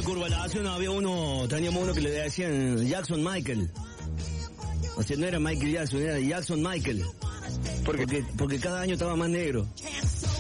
Curvalación teníamos uno que le decían Jackson Michael. O sea, no era Michael Jackson, era Jackson Michael. Porque cada año estaba más negro.